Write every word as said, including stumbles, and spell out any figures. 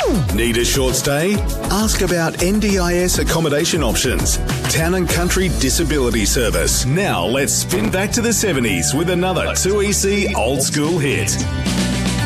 Need a short stay? Ask about N D I S accommodation options. Town and Country Disability Service. Now let's spin back to the seventies with another two E C old school hit.